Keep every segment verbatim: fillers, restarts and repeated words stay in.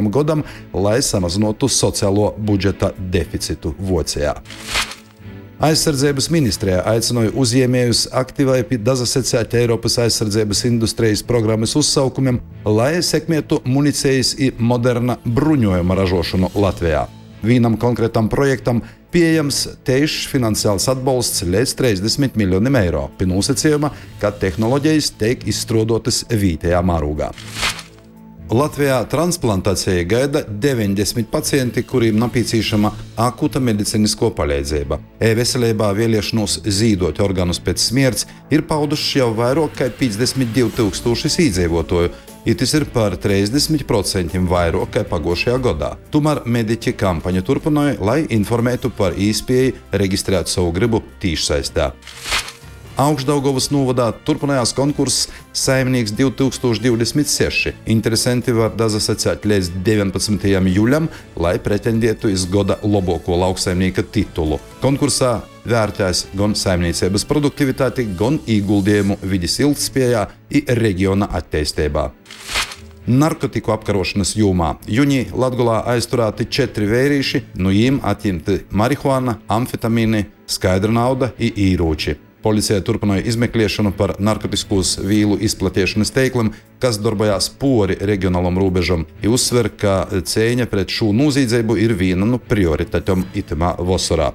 nākamajam godam, lai samazinotu sociālo budžeta deficitu Vācijā. Aizsardzības ministrija aicināja uzņēmējus aktīvai dazasecēt Eiropas aizsardzības industrijas programmas uzsaukumiem, lai sekmētu municijas i moderna bruņojuma ražošanu Latvijā. Vienam konkrētam projektam pieejams tiešs finansiāls atbalsts līdz trīsdesmit miljoniem eiro, pie nosacījuma, ka tehnoloģijas tiek izstrādotas vietējā mērogā. Latvijā transplantācijai gaida deviņdesmit pacienti, kuriem nepieciešama akuta medicīnisko palīdzība. E-veselībā vēlēšanos zīdot organus pēc smierts ir pauduši jau vairāk kā piecdesmit divi tūkstoši iedzīvotāju, ir tas ir par trīsdesmit procentiem vairāk kā pagājušajā gadā. Tomēr mediķi kampaņu turpināja, lai informētu par iespēju reģistrēt savu gribu tiešsaistē. Augšdaugavas novadā turpinājās konkurss Saimnieks divi tūkstoši divdesmit seši. Interesanti var dazasecēt līdz deviņpadsmitajam jūļam, lai pretendētu iz goda labāko lauksaimnieka titulu. Konkursā vērtēs gan saimniecības produktivitāti, gan ieguldījumu vides ilgtspējā i reģiona attīstībā. Narkotiku apkarošanas jomā jūnī Latgolā aizturēti četri vērīši, no viņiem atņemti marihuāna, amfetamīni, skaidra nauda i īroči. Policija turpināja izmeklēšanu par narkotiskos vīlu izplatīšanas teiklam, kas darbojās pori reģionālam robežam, i uzsver, ka cīņa pret šo noziedzību ir viena no prioritātēm itamā vasarā.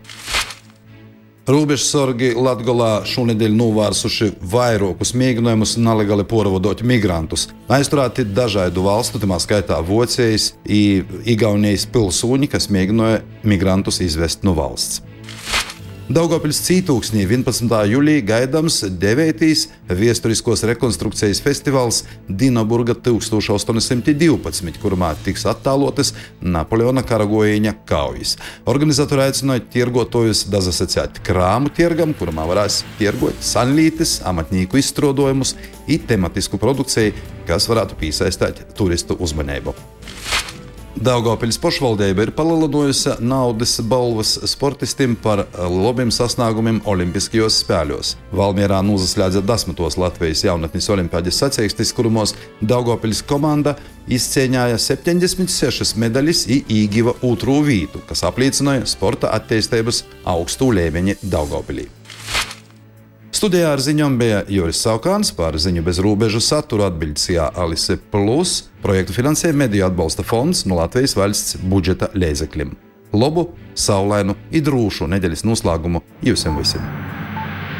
Robežsargi Latgolā šonedēļ novērsuši vairākus mēģinājumus nelegāli pārvadot migrantus. Aizturēti dažādu valstu, tamā skaitā Vācijas i Igaunijas pilsoņi, kas mēģināja migrantus izvest no valsts. Daugavpils cītūksnī vienpadsmitā jūlijā gaidāms devītais viesturiskos rekonstrukcijas festivāls Dinaburga tūkstoš astoņsimt divpadsmit, kurā tiks attēlotas Napoleona Karagojiņa kaujas. Organizatori aicināja tirgotājus dazasecēt krāmu tirgam, kurā varēs tirgot sanlītes, amatnieku izstrādojumus i tematisku produkciju, kas varētu piesaistīt turistu uzmanību. Daugavpils pašvaldība ir palielinājusi naudas balvas sportistiem par labiem sasniegumiem Olimpiskajos spēļos. Valmierā nozaslēdza desmitos Latvijas jaunatnes olimpiādas sacīkstes, kurumos Daugavpils komanda izcīņāja septiņdesmit sešas medaļas i ieguva otro vietu, kas apliecināja sporta attīstības augstu līmeni Daugavpilī. Studijā ar ziņām bija Juris Saukāns, par ziņu bez robežu saturu atbildīja Alise Plus, projektu finansēja Mediju atbalsta fonds no Latvijas valsts budžeta līdzekļiem. Labu, saulainu i drūšu nedēļas noslēgumu jums visiem!